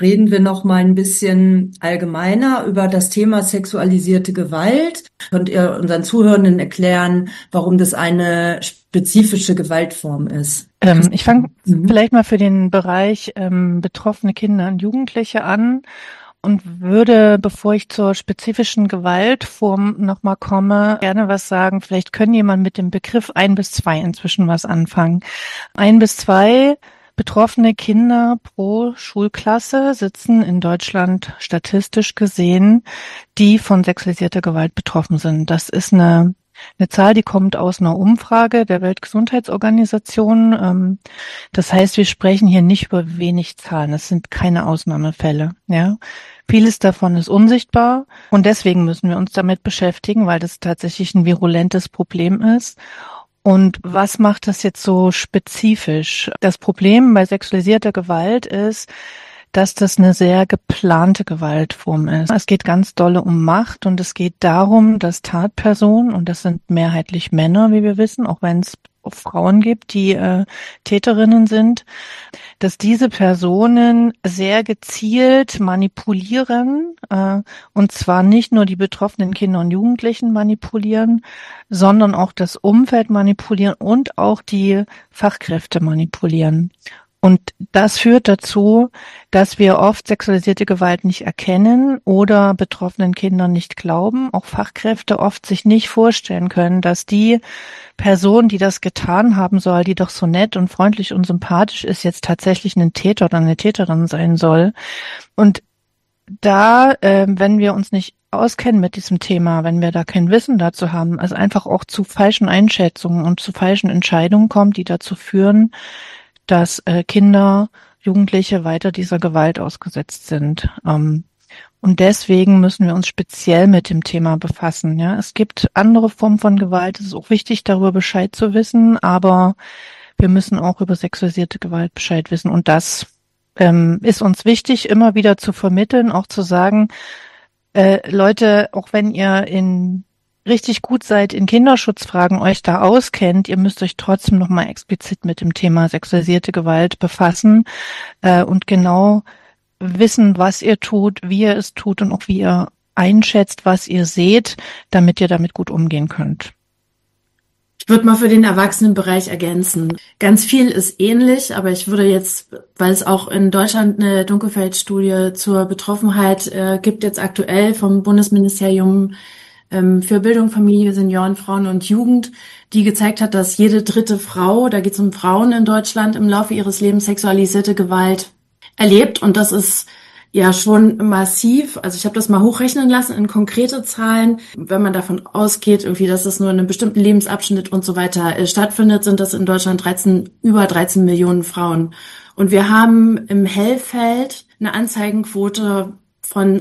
reden wir noch mal ein bisschen allgemeiner über das Thema sexualisierte Gewalt. Könnt ihr unseren Zuhörenden erklären, warum das eine spezifische Gewaltform ist? Ich fange vielleicht mal für den Bereich betroffene Kinder und Jugendliche an und würde, bevor ich zur spezifischen Gewaltform nochmal komme, gerne was sagen. Vielleicht können jemand mit dem Begriff 1 bis 2 inzwischen was anfangen. 1 bis 2 betroffene Kinder pro Schulklasse sitzen in Deutschland statistisch gesehen, die von sexualisierter Gewalt betroffen sind. Das ist eine Zahl, die kommt aus einer Umfrage der Weltgesundheitsorganisation. Das heißt, wir sprechen hier nicht über wenig Zahlen. Es sind keine Ausnahmefälle. Ja, vieles davon ist unsichtbar und deswegen müssen wir uns damit beschäftigen, weil das tatsächlich ein virulentes Problem ist. Und was macht das jetzt so spezifisch? Das Problem bei sexualisierter Gewalt ist, dass das eine sehr geplante Gewaltform ist. Es geht ganz dolle um Macht und es geht darum, dass Tatpersonen, und das sind mehrheitlich Männer, wie wir wissen, auch wenn es auch Frauen gibt, die Täterinnen sind, dass diese Personen sehr gezielt manipulieren, und zwar nicht nur die betroffenen Kinder und Jugendlichen manipulieren, sondern auch das Umfeld manipulieren und auch die Fachkräfte manipulieren. Und das führt dazu, dass wir oft sexualisierte Gewalt nicht erkennen oder betroffenen Kindern nicht glauben. Auch Fachkräfte oft sich nicht vorstellen können, dass die Person, die das getan haben soll, die doch so nett und freundlich und sympathisch ist, jetzt tatsächlich ein Täter oder eine Täterin sein soll. Und da, wenn wir uns nicht auskennen mit diesem Thema, wenn wir da kein Wissen dazu haben, also einfach auch zu falschen Einschätzungen und zu falschen Entscheidungen kommt, die dazu führen, dass Kinder, Jugendliche weiter dieser Gewalt ausgesetzt sind. Und deswegen müssen wir uns speziell mit dem Thema befassen. Ja, es gibt andere Formen von Gewalt. Es ist auch wichtig, darüber Bescheid zu wissen, aber wir müssen auch über sexualisierte Gewalt Bescheid wissen. Und das ist uns wichtig, immer wieder zu vermitteln, auch zu sagen, Leute, auch wenn ihr richtig gut seid in Kinderschutzfragen, euch da auskennt, ihr müsst euch trotzdem nochmal explizit mit dem Thema sexualisierte Gewalt befassen und genau wissen, was ihr tut, wie ihr es tut und auch wie ihr einschätzt, was ihr seht, damit ihr damit gut umgehen könnt. Ich würde mal für den Erwachsenenbereich ergänzen. Ganz viel ist ähnlich, aber ich würde jetzt, weil es auch in Deutschland eine Dunkelfeld-Studie zur Betroffenheit gibt, jetzt aktuell vom Bundesministerium für Bildung, Familie, Senioren, Frauen und Jugend, die gezeigt hat, dass jede dritte Frau, da geht es um Frauen in Deutschland, im Laufe ihres Lebens sexualisierte Gewalt erlebt. Und das ist ja schon massiv. Also ich habe das mal hochrechnen lassen in konkrete Zahlen. Wenn man davon ausgeht, irgendwie, dass es nur in einem bestimmten Lebensabschnitt und so weiter stattfindet, sind das in Deutschland über 13 Millionen Frauen. Und wir haben im Hellfeld eine Anzeigenquote von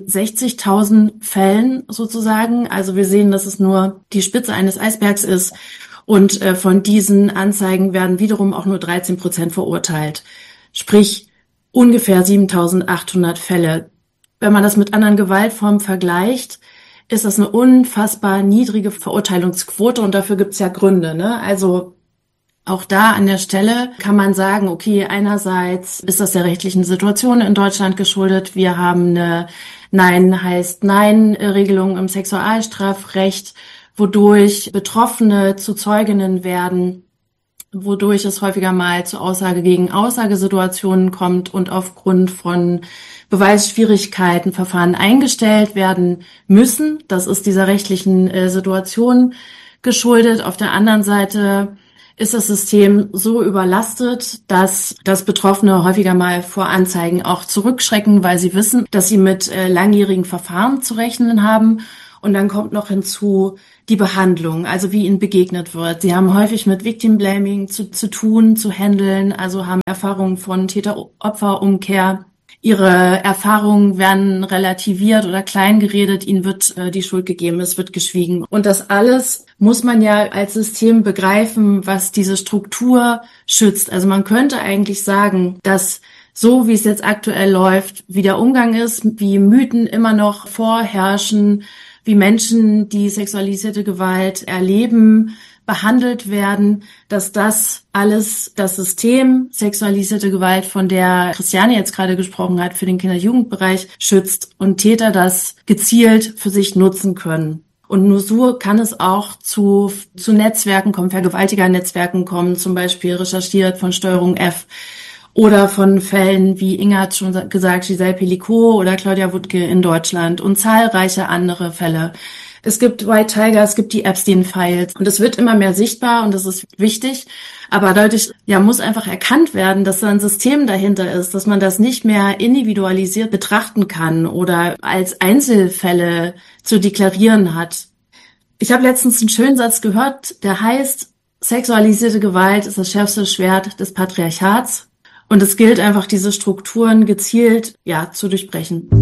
60.000 Fällen sozusagen. Also wir sehen, dass es nur die Spitze eines Eisbergs ist. Und von diesen Anzeigen werden wiederum auch nur 13% verurteilt. Sprich, ungefähr 7.800 Fälle. Wenn man das mit anderen Gewaltformen vergleicht, ist das eine unfassbar niedrige Verurteilungsquote und dafür gibt es ja Gründe, ne? Also auch da an der Stelle kann man sagen, okay, einerseits ist das der rechtlichen Situation in Deutschland geschuldet. Wir haben eine Nein heißt Nein-Regelung im Sexualstrafrecht, wodurch Betroffene zu Zeuginnen werden, wodurch es häufiger mal zu Aussage gegen Aussagesituationen kommt und aufgrund von Beweisschwierigkeiten Verfahren eingestellt werden müssen. Das ist dieser rechtlichen Situation geschuldet. Auf der anderen Seite ist das System so überlastet, dass Betroffene häufiger mal vor Anzeigen auch zurückschrecken, weil sie wissen, dass sie mit langjährigen Verfahren zu rechnen haben. Und dann kommt noch hinzu die Behandlung, also wie ihnen begegnet wird. Sie haben häufig mit Victim Blaming zu tun, zu handeln, also haben Erfahrungen von Täter-Opfer-Umkehr. Ihre Erfahrungen werden relativiert oder kleingeredet, ihnen wird die Schuld gegeben, es wird geschwiegen. Und das alles muss man ja als System begreifen, was diese Struktur schützt. Also man könnte eigentlich sagen, dass so wie es jetzt aktuell läuft, wie der Umgang ist, wie Mythen immer noch vorherrschen, wie Menschen, die sexualisierte Gewalt erleben, behandelt werden, dass das alles das System sexualisierte Gewalt, von der Christiane jetzt gerade gesprochen hat, für den Kinder-Jugendbereich schützt und Täter das gezielt für sich nutzen können. Und nur so kann es auch zu Netzwerken kommen, Vergewaltigernetzwerken kommen, zum Beispiel recherchiert von Steuerung F oder von Fällen, wie Inga hat schon gesagt, Giselle Pelicot oder Claudia Wuttke in Deutschland und zahlreiche andere Fälle. Es gibt White Tiger, es gibt die Epstein-Files und es wird immer mehr sichtbar und das ist wichtig. Aber dadurch muss einfach erkannt werden, dass da ein System dahinter ist, dass man das nicht mehr individualisiert betrachten kann oder als Einzelfälle zu deklarieren hat. Ich habe letztens einen schönen Satz gehört, der heißt, sexualisierte Gewalt ist das schärfste Schwert des Patriarchats und es gilt einfach, diese Strukturen gezielt zu durchbrechen.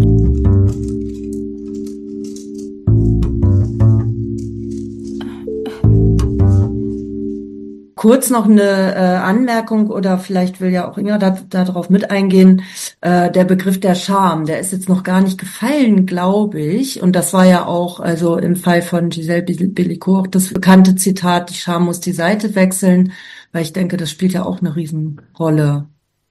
Kurz noch eine Anmerkung oder vielleicht will ja auch Inga darauf mit eingehen. Der Begriff der Scham, der ist jetzt noch gar nicht gefallen, glaube ich. Und das war ja auch, also im Fall von Giselle Pelicot, auch das bekannte Zitat, die Scham muss die Seite wechseln, weil ich denke, das spielt ja auch eine Riesenrolle.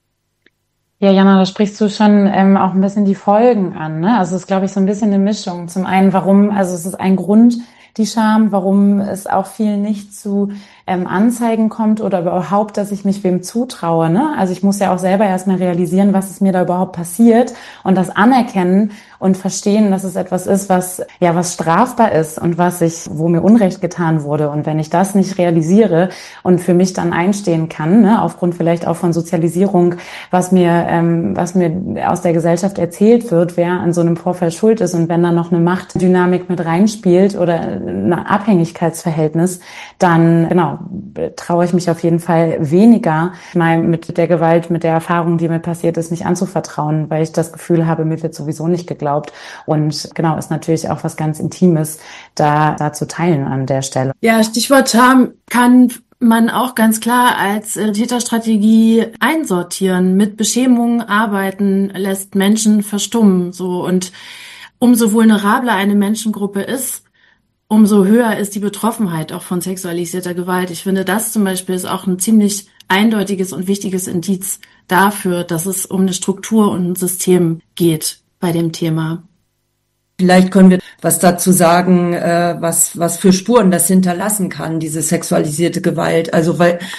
Ja, Jana, da sprichst du schon auch ein bisschen die Folgen an, ne? Also es ist, glaube ich, so ein bisschen eine Mischung. Zum einen, es ist ein Grund, die Scham, warum es auch viel nicht zu Anzeigen kommt oder überhaupt, dass ich mich wem zutraue, ne? Also ich muss ja auch selber erstmal realisieren, was ist mir da überhaupt passiert und das anerkennen und verstehen, dass es etwas ist, was strafbar ist und wo mir Unrecht getan wurde. Und wenn ich das nicht realisiere und für mich dann einstehen kann, ne, aufgrund vielleicht auch von Sozialisierung, was mir aus der Gesellschaft erzählt wird, wer an so einem Vorfall schuld ist und wenn da noch eine Machtdynamik mit reinspielt oder ein Abhängigkeitsverhältnis, dann traue ich mich auf jeden Fall weniger, mal mit der Gewalt, mit der Erfahrung, die mir passiert ist, mich anzuvertrauen, weil ich das Gefühl habe, mir wird sowieso nicht geglaubt. Und ist natürlich auch was ganz Intimes, da zu teilen an der Stelle. Ja, Stichwort Scham kann man auch ganz klar als Täterstrategie einsortieren. Mit Beschämung arbeiten lässt Menschen verstummen, so. Und umso vulnerabler eine Menschengruppe ist, umso höher ist die Betroffenheit auch von sexualisierter Gewalt. Ich finde, das zum Beispiel ist auch ein ziemlich eindeutiges und wichtiges Indiz dafür, dass es um eine Struktur und ein System geht bei dem Thema. Vielleicht können wir was dazu sagen, was für Spuren das hinterlassen kann, diese sexualisierte Gewalt. Also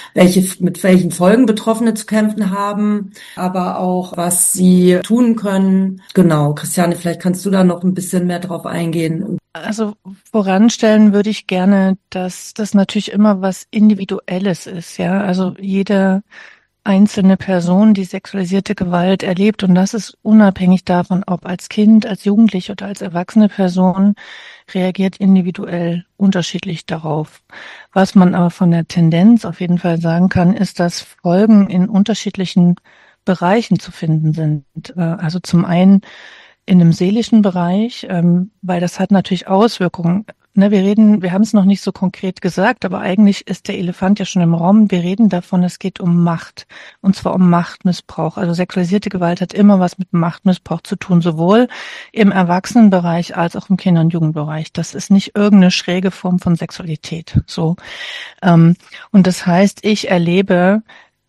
mit welchen Folgen Betroffene zu kämpfen haben, aber auch was sie tun können. Genau, Christiane, vielleicht kannst du da noch ein bisschen mehr drauf eingehen. Also voranstellen würde ich gerne, dass das natürlich immer was Individuelles ist, ja. Also jede einzelne Person, die sexualisierte Gewalt erlebt, und das ist unabhängig davon, ob als Kind, als Jugendliche oder als erwachsene Person, reagiert individuell unterschiedlich darauf. Was man aber von der Tendenz auf jeden Fall sagen kann, ist, dass Folgen in unterschiedlichen Bereichen zu finden sind. Also zum einen in einem seelischen Bereich, weil das hat natürlich Auswirkungen. Ne, wir haben es noch nicht so konkret gesagt, aber eigentlich ist der Elefant ja schon im Raum. Wir reden davon, es geht um Macht. Und zwar um Machtmissbrauch. Also sexualisierte Gewalt hat immer was mit Machtmissbrauch zu tun, sowohl im Erwachsenenbereich als auch im Kinder- und Jugendbereich. Das ist nicht irgendeine schräge Form von Sexualität. So. Und das heißt, ich erlebe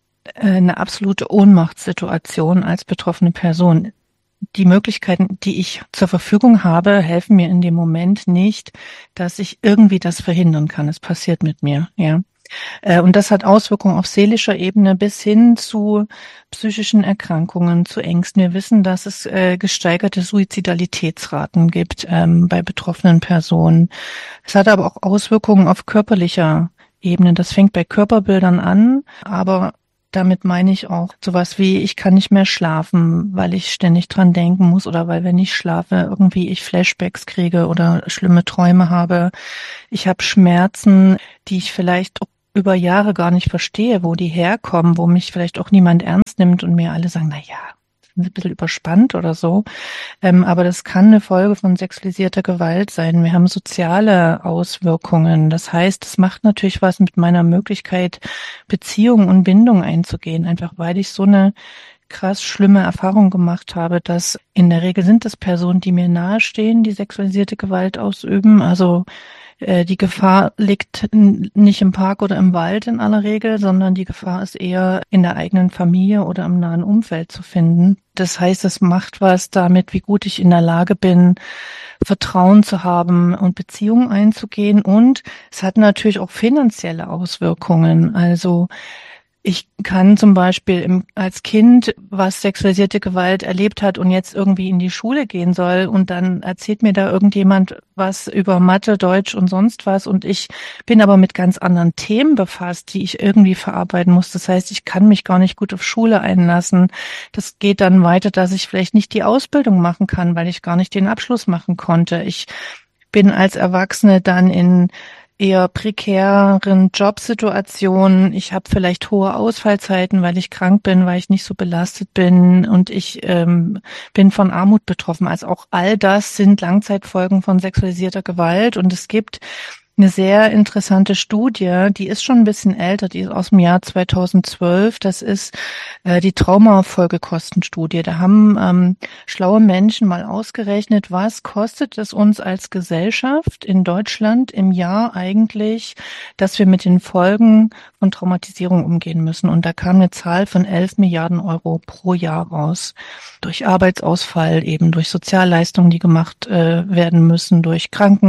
eine absolute Ohnmachtssituation als betroffene Person. Die Möglichkeiten, die ich zur Verfügung habe, helfen mir in dem Moment nicht, dass ich irgendwie das verhindern kann. Es passiert mit mir, ja. Und das hat Auswirkungen auf seelischer Ebene bis hin zu psychischen Erkrankungen, zu Ängsten. Wir wissen, dass es gesteigerte Suizidalitätsraten gibt bei betroffenen Personen. Es hat aber auch Auswirkungen auf körperlicher Ebene. Das fängt bei Körperbildern an, aber damit meine ich auch sowas wie, ich kann nicht mehr schlafen, weil ich ständig dran denken muss oder weil, wenn ich schlafe, irgendwie ich Flashbacks kriege oder schlimme Träume habe. Ich habe Schmerzen, die ich vielleicht auch über Jahre gar nicht verstehe, wo die herkommen, wo mich vielleicht auch niemand ernst nimmt und mir alle sagen, na ja, ein bisschen überspannt oder so. Aber das kann eine Folge von sexualisierter Gewalt sein. Wir haben soziale Auswirkungen. Das heißt, es macht natürlich was mit meiner Möglichkeit, Beziehungen und Bindung einzugehen. Einfach weil ich so eine krass schlimme Erfahrung gemacht habe, dass in der Regel sind das Personen, die mir nahestehen, die sexualisierte Gewalt ausüben. Also Die Gefahr liegt nicht im Park oder im Wald in aller Regel, sondern die Gefahr ist eher in der eigenen Familie oder im nahen Umfeld zu finden. Das heißt, es macht was damit, wie gut ich in der Lage bin, Vertrauen zu haben und Beziehungen einzugehen. Und es hat natürlich auch finanzielle Auswirkungen. Also ich kann zum Beispiel als Kind, was sexualisierte Gewalt erlebt hat und jetzt irgendwie in die Schule gehen soll und dann erzählt mir da irgendjemand was über Mathe, Deutsch und sonst was und ich bin aber mit ganz anderen Themen befasst, die ich irgendwie verarbeiten muss. Das heißt, ich kann mich gar nicht gut auf Schule einlassen. Das geht dann weiter, dass ich vielleicht nicht die Ausbildung machen kann, weil ich gar nicht den Abschluss machen konnte. Ich bin als Erwachsene dann in eher prekären Jobsituationen. Ich habe vielleicht hohe Ausfallzeiten, weil ich krank bin, weil ich nicht so belastet bin und ich bin von Armut betroffen. Also auch all das sind Langzeitfolgen von sexualisierter Gewalt und es gibt eine sehr interessante Studie, die ist schon ein bisschen älter, die ist aus dem Jahr 2012. Das ist die Traumafolgekostenstudie. Da haben schlaue Menschen mal ausgerechnet, was kostet es uns als Gesellschaft in Deutschland im Jahr eigentlich, dass wir mit den Folgen von Traumatisierung umgehen müssen. Und da kam eine Zahl von 11 Milliarden Euro pro Jahr raus. Durch Arbeitsausfall, eben durch Sozialleistungen, die gemacht werden müssen, durch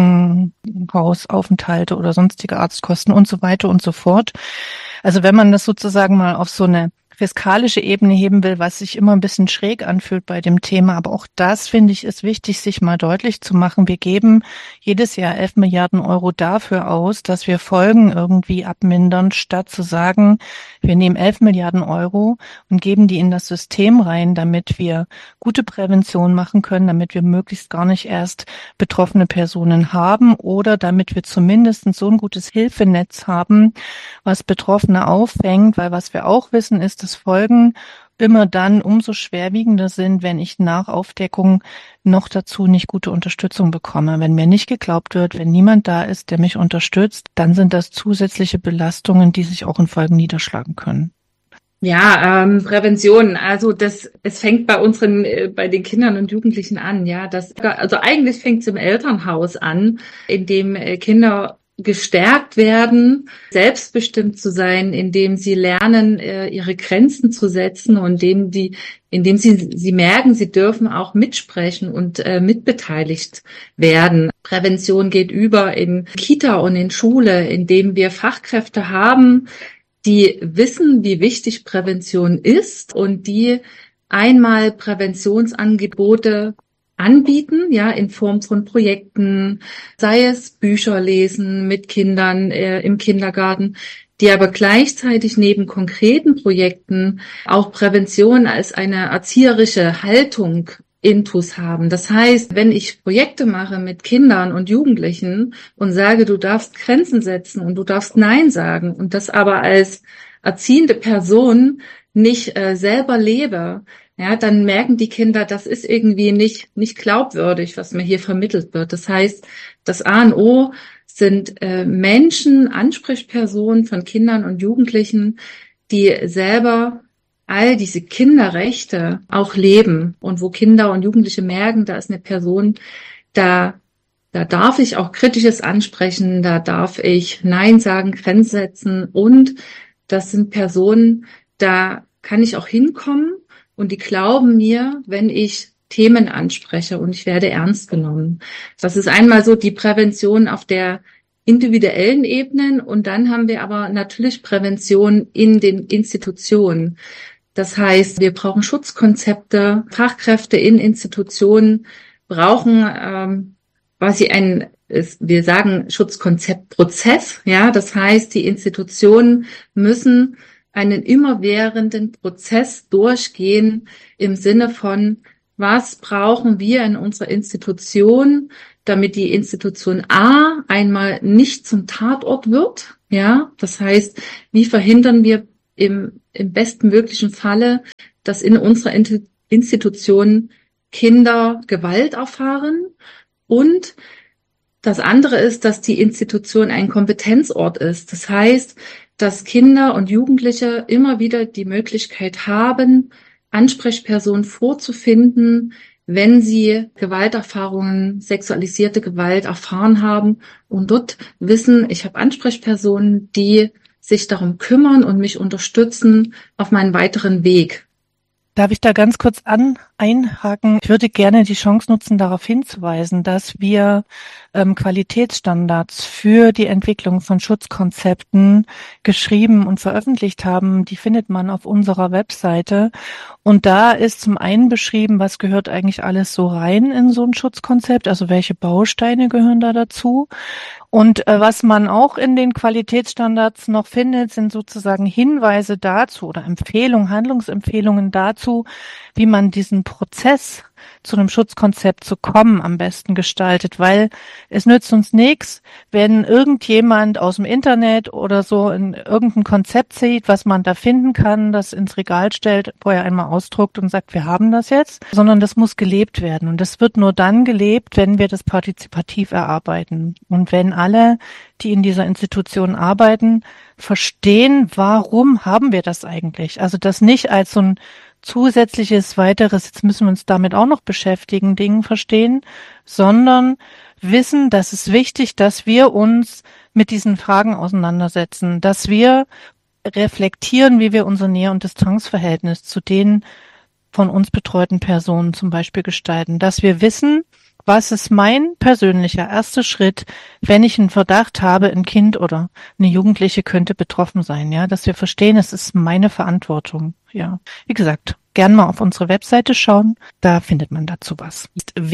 Krankenhausaufenthalte oder sonstige Arztkosten und so weiter und so fort. Also wenn man das sozusagen mal auf so eine fiskalische Ebene heben will, was sich immer ein bisschen schräg anfühlt bei dem Thema. Aber auch das, finde ich, ist wichtig, sich mal deutlich zu machen. Wir geben jedes Jahr 11 Milliarden Euro dafür aus, dass wir Folgen irgendwie abmindern, statt zu sagen, wir nehmen 11 Milliarden Euro und geben die in das System rein, damit wir gute Prävention machen können, damit wir möglichst gar nicht erst betroffene Personen haben oder damit wir zumindest so ein gutes Hilfenetz haben, was Betroffene auffängt, weil was wir auch wissen ist, dass Folgen immer dann umso schwerwiegender sind, wenn ich nach Aufdeckung noch dazu nicht gute Unterstützung bekomme. Wenn mir nicht geglaubt wird, wenn niemand da ist, der mich unterstützt, dann sind das zusätzliche Belastungen, die sich auch in Folgen niederschlagen können. Ja, Prävention. Also es fängt bei den Kindern und Jugendlichen an. Ja, also eigentlich fängt es im Elternhaus an, in dem Kinder gestärkt werden, selbstbestimmt zu sein, indem sie lernen, ihre Grenzen zu setzen und indem sie merken, sie dürfen auch mitsprechen und mitbeteiligt werden. Prävention geht über in Kita und in Schule, indem wir Fachkräfte haben, die wissen, wie wichtig Prävention ist und die einmal Präventionsangebote anbieten, ja, in Form von Projekten, sei es Bücher lesen mit Kindern im Kindergarten, die aber gleichzeitig neben konkreten Projekten auch Prävention als eine erzieherische Haltung intus haben. Das heißt, wenn ich Projekte mache mit Kindern und Jugendlichen und sage, du darfst Grenzen setzen und du darfst Nein sagen und das aber als erziehende Person nicht selber lebe, ja, dann merken die Kinder, das ist irgendwie nicht glaubwürdig, was mir hier vermittelt wird. Das heißt, das A und O sind Menschen, Ansprechpersonen von Kindern und Jugendlichen, die selber all diese Kinderrechte auch leben und wo Kinder und Jugendliche merken, da ist eine Person, da darf ich auch Kritisches ansprechen, da darf ich Nein sagen, Grenzen setzen und das sind Personen, da kann ich auch hinkommen und die glauben mir, wenn ich Themen anspreche und ich werde ernst genommen. Das ist einmal so die Prävention auf der individuellen Ebene und dann haben wir aber natürlich Prävention in den Institutionen. Das heißt, wir brauchen Schutzkonzepte, Fachkräfte in Institutionen brauchen wir sagen Schutzkonzeptprozess, ja, das heißt, die Institutionen müssen einen immerwährenden Prozess durchgehen im Sinne von, was brauchen wir in unserer Institution, damit die Institution A einmal nicht zum Tatort wird, ja, das heißt, wie verhindern wir im bestmöglichen Falle, dass in unserer Institution Kinder Gewalt erfahren und das andere ist, dass die Institution ein Kompetenzort ist. Das heißt, dass Kinder und Jugendliche immer wieder die Möglichkeit haben, Ansprechpersonen vorzufinden, wenn sie Gewalterfahrungen, sexualisierte Gewalt erfahren haben und dort wissen, ich habe Ansprechpersonen, die sich darum kümmern und mich unterstützen auf meinen weiteren Weg. Darf ich da ganz kurz einhaken? Ich würde gerne die Chance nutzen, darauf hinzuweisen, dass wir Qualitätsstandards für die Entwicklung von Schutzkonzepten geschrieben und veröffentlicht haben. Die findet man auf unserer Webseite. Und da ist zum einen beschrieben, was gehört eigentlich alles so rein in so ein Schutzkonzept, also welche Bausteine gehören da dazu. Und was man auch in den Qualitätsstandards noch findet, sind sozusagen Hinweise dazu oder Empfehlungen, Handlungsempfehlungen dazu, wie man diesen Prozess zu einem Schutzkonzept zu kommen am besten gestaltet, weil es nützt uns nichts, wenn irgendjemand aus dem Internet oder so in irgendein Konzept sieht, was man da finden kann, das ins Regal stellt, vorher einmal ausdruckt und sagt, wir haben das jetzt, sondern das muss gelebt werden. Und das wird nur dann gelebt, wenn wir das partizipativ erarbeiten und wenn alle, die in dieser Institution arbeiten, verstehen, warum haben wir das eigentlich? Also das nicht als so ein zusätzliches, weiteres, jetzt müssen wir uns damit auch noch beschäftigen, Dingen verstehen, sondern wissen, dass es wichtig, dass wir uns mit diesen Fragen auseinandersetzen, dass wir reflektieren, wie wir unser Nähe- und Distanzverhältnis zu den von uns betreuten Personen zum Beispiel gestalten, dass wir wissen, was ist mein persönlicher erster Schritt, wenn ich einen Verdacht habe, ein Kind oder eine Jugendliche könnte betroffen sein, ja, dass wir verstehen, es ist meine Verantwortung, ja. Wie gesagt, gern mal auf unsere Webseite schauen, da findet man dazu was.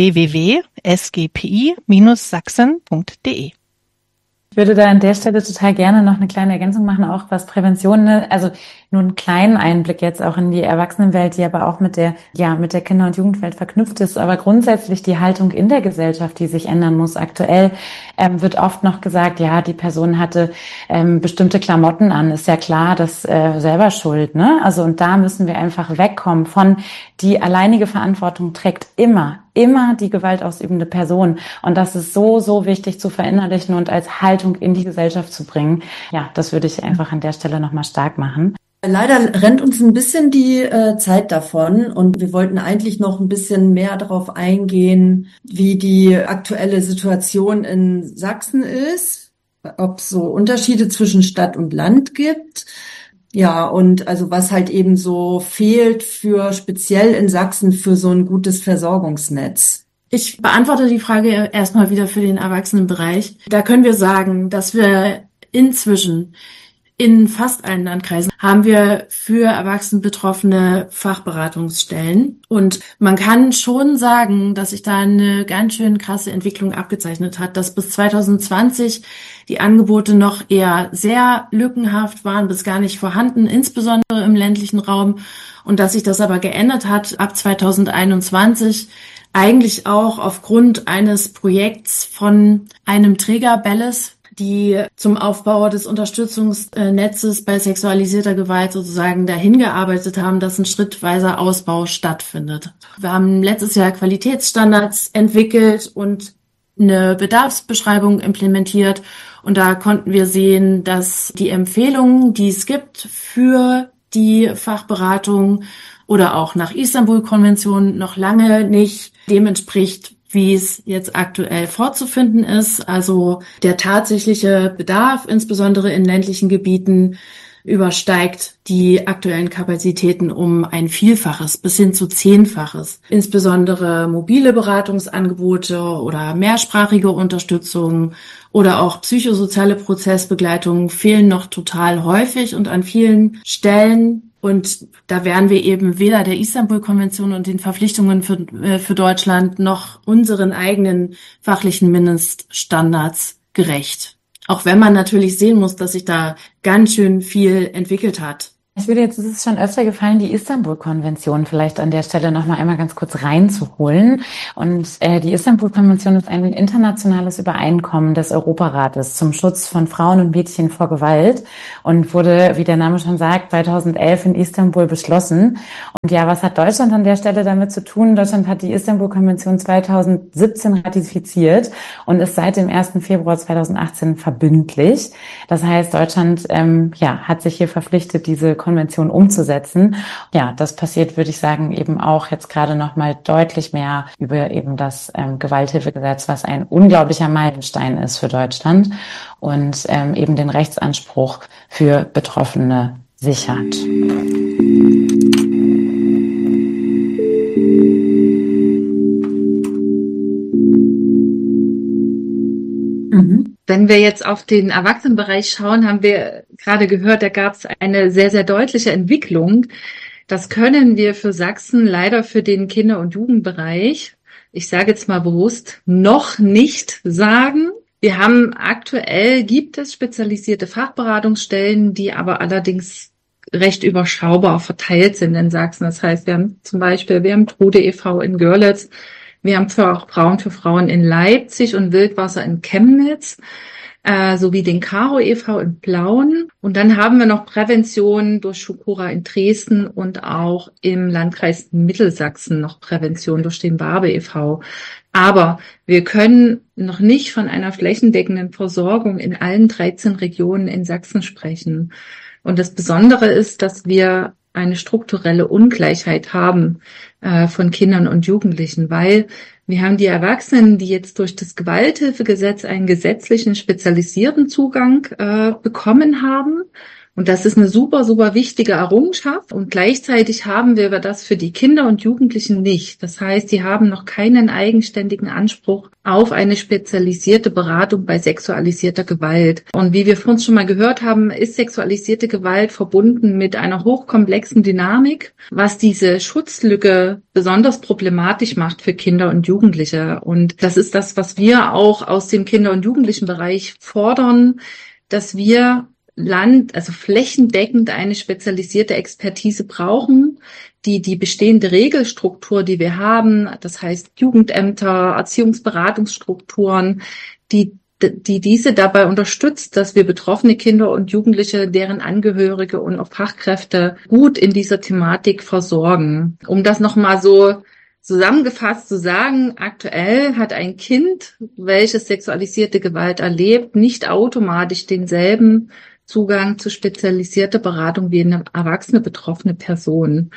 www.sgpi-sachsen.de. Ich würde da an der Stelle total gerne noch eine kleine Ergänzung machen, auch was Prävention, also nur einen kleinen Einblick jetzt auch in die Erwachsenenwelt, die aber auch mit der Kinder- und Jugendwelt verknüpft ist, aber grundsätzlich die Haltung in der Gesellschaft, die sich ändern muss. Aktuell wird oft noch gesagt, ja, die Person hatte bestimmte Klamotten an, ist ja klar, das selber schuld, ne? Also und da müssen wir einfach wegkommen von die alleinige Verantwortung trägt immer die gewaltausübende Person. Und das ist so, so wichtig zu verinnerlichen und als Haltung in die Gesellschaft zu bringen. Ja, das würde ich einfach an der Stelle nochmal stark machen. Leider rennt uns ein bisschen die Zeit davon und wir wollten eigentlich noch ein bisschen mehr darauf eingehen, wie die aktuelle Situation in Sachsen ist, ob es so Unterschiede zwischen Stadt und Land gibt. Ja, und also was halt eben so fehlt für speziell in Sachsen für so ein gutes Versorgungsnetz. Ich beantworte die Frage erstmal wieder für den Erwachsenenbereich. Da können wir sagen, dass wir inzwischen in fast allen Landkreisen haben wir für Erwachsenenbetroffene Fachberatungsstellen. Und man kann schon sagen, dass sich da eine ganz schön krasse Entwicklung abgezeichnet hat, dass bis 2020 die Angebote noch eher sehr lückenhaft waren, bis gar nicht vorhanden, insbesondere im ländlichen Raum. Und dass sich das aber geändert hat ab 2021, eigentlich auch aufgrund eines Projekts von einem Träger Belles, die zum Aufbau des Unterstützungsnetzes bei sexualisierter Gewalt sozusagen dahin gearbeitet haben, dass ein schrittweiser Ausbau stattfindet. Wir haben letztes Jahr Qualitätsstandards entwickelt und eine Bedarfsbeschreibung implementiert. Und da konnten wir sehen, dass die Empfehlungen, die es gibt für die Fachberatung oder auch nach Istanbul-Konvention noch lange nicht dem entspricht, wie es jetzt aktuell vorzufinden ist. Also der tatsächliche Bedarf, insbesondere in ländlichen Gebieten, übersteigt die aktuellen Kapazitäten um ein Vielfaches bis hin zu 10-faches. Insbesondere mobile Beratungsangebote oder mehrsprachige Unterstützung oder auch psychosoziale Prozessbegleitung fehlen noch total häufig und an vielen Stellen. Und da wären wir eben weder der Istanbul-Konvention und den Verpflichtungen für Deutschland noch unseren eigenen fachlichen Mindeststandards gerecht. Auch wenn man natürlich sehen muss, dass sich da ganz schön viel entwickelt hat. Ich würde jetzt, es ist schon öfter gefallen, die Istanbul-Konvention vielleicht an der Stelle noch mal einmal ganz kurz reinzuholen. Und die Istanbul-Konvention ist ein internationales Übereinkommen des Europarates zum Schutz von Frauen und Mädchen vor Gewalt und wurde, wie der Name schon sagt, 2011 in Istanbul beschlossen. Und ja, was hat Deutschland an der Stelle damit zu tun? Deutschland hat die Istanbul-Konvention 2017 ratifiziert und ist seit dem 1. Februar 2018 verbindlich. Das heißt, Deutschland hat sich hier verpflichtet, diese Konvention umzusetzen. Ja, das passiert, würde ich sagen, eben auch jetzt gerade nochmal deutlich mehr über eben das Gewalthilfegesetz, was ein unglaublicher Meilenstein ist für Deutschland und eben den Rechtsanspruch für Betroffene sichert. Wenn wir jetzt auf den Erwachsenenbereich schauen, haben wir gerade gehört, da gab es eine sehr, sehr deutliche Entwicklung. Das können wir für Sachsen leider für den Kinder- und Jugendbereich, ich sage jetzt mal bewusst, noch nicht sagen. Wir haben gibt es spezialisierte Fachberatungsstellen, die aber allerdings recht überschaubar verteilt sind in Sachsen. Das heißt, wir haben Trude e.V. in Görlitz, wir haben Frauen für Frauen in Leipzig und Wildwasser in Chemnitz, sowie den Caro e.V. in Plauen. Und dann haben wir noch Prävention durch Schukura in Dresden und auch im Landkreis Mittelsachsen noch Prävention durch den Barbe e.V. Aber wir können noch nicht von einer flächendeckenden Versorgung in allen 13 Regionen in Sachsen sprechen. Und das Besondere ist, dass wir eine strukturelle Ungleichheit haben von Kindern und Jugendlichen, weil wir haben die Erwachsenen, die jetzt durch das Gewalthilfegesetz einen gesetzlichen spezialisierten Zugang bekommen haben. Und das ist eine super, super wichtige Errungenschaft. Und gleichzeitig haben wir aber das für die Kinder und Jugendlichen nicht. Das heißt, die haben noch keinen eigenständigen Anspruch auf eine spezialisierte Beratung bei sexualisierter Gewalt. Und wie wir vorhin schon mal gehört haben, ist sexualisierte Gewalt verbunden mit einer hochkomplexen Dynamik, was diese Schutzlücke besonders problematisch macht für Kinder und Jugendliche. Und das ist das, was wir auch aus dem Kinder- und Jugendlichenbereich fordern, dass wir flächendeckend eine spezialisierte Expertise brauchen, die bestehende Regelstruktur, die wir haben, das heißt Jugendämter, Erziehungsberatungsstrukturen, diese dabei unterstützt, dass wir betroffene Kinder und Jugendliche, deren Angehörige und auch Fachkräfte gut in dieser Thematik versorgen. Um das nochmal so zusammengefasst zu sagen, aktuell hat ein Kind, welches sexualisierte Gewalt erlebt, nicht automatisch denselben Zugang zu spezialisierter Beratung wie eine erwachsene betroffene Person.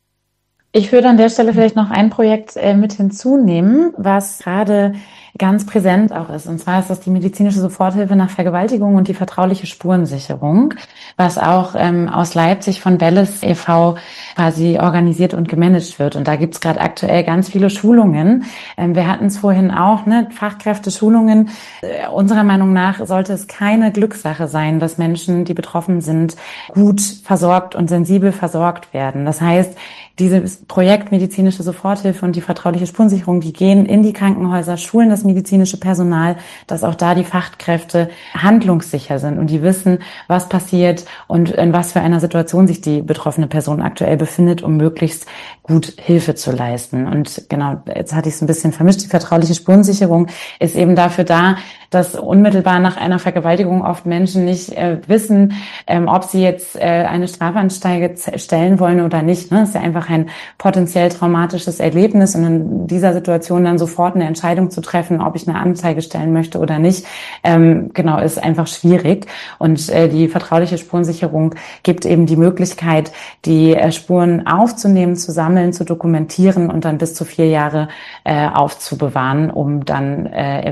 Ich würde an der Stelle vielleicht noch ein Projekt mit hinzunehmen, was gerade ganz präsent auch ist. Und zwar ist das die medizinische Soforthilfe nach Vergewaltigung und die vertrauliche Spurensicherung, was auch aus Leipzig von Belles e.V. quasi organisiert und gemanagt wird. Und da gibt's gerade aktuell ganz viele Schulungen. Wir hatten es vorhin auch, Fachkräfte-Schulungen. Unserer Meinung nach sollte es keine Glückssache sein, dass Menschen, die betroffen sind, gut versorgt und sensibel versorgt werden. Das heißt, dieses Projekt medizinische Soforthilfe und die vertrauliche Spurensicherung, die gehen in die Krankenhäuser, schulen das medizinische Personal, dass auch da die Fachkräfte handlungssicher sind und die wissen, was passiert und in was für einer Situation sich die betroffene Person aktuell befindet, um möglichst gut Hilfe zu leisten. Und genau, jetzt hatte ich es ein bisschen vermischt. Die vertrauliche Spurensicherung ist eben dafür da, dass unmittelbar nach einer Vergewaltigung oft Menschen nicht wissen, ob sie jetzt eine Strafanzeige stellen wollen oder nicht. Das ist ja einfach ein potenziell traumatisches Erlebnis und in dieser Situation dann sofort eine Entscheidung zu treffen, ob ich eine Anzeige stellen möchte oder nicht, ist einfach schwierig. Und die vertrauliche Spurensicherung gibt eben die Möglichkeit, die Spuren aufzunehmen, zu sammeln, zu dokumentieren und dann bis zu 4 Jahre aufzubewahren, um dann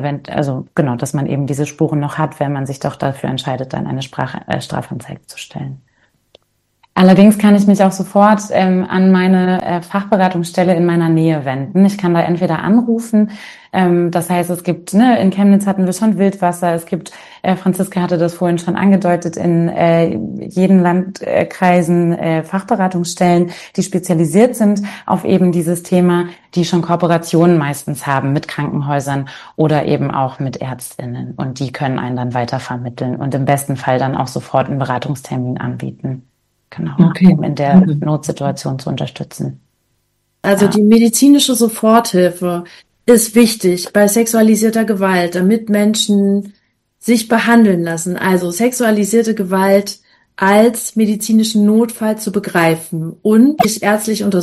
dass man eben diese Spuren noch hat, wenn man sich doch dafür entscheidet, dann eine Strafanzeige zu stellen. Allerdings kann ich mich auch sofort an meine Fachberatungsstelle in meiner Nähe wenden. Ich kann da entweder anrufen, das heißt, es gibt, in Chemnitz hatten wir schon Wildwasser, es gibt, Franziska hatte das vorhin schon angedeutet, in jeden Landkreisen Fachberatungsstellen, die spezialisiert sind auf eben dieses Thema, die schon Kooperationen meistens haben mit Krankenhäusern oder eben auch mit ÄrztInnen. Und die können einen dann weitervermitteln und im besten Fall dann auch sofort einen Beratungstermin anbieten. Genau, okay. Um in der Notsituation zu unterstützen. Also die medizinische Soforthilfe ist wichtig bei sexualisierter Gewalt, damit Menschen sich behandeln lassen. Also sexualisierte Gewalt als medizinischen Notfall zu begreifen und ärztlich untersuchen.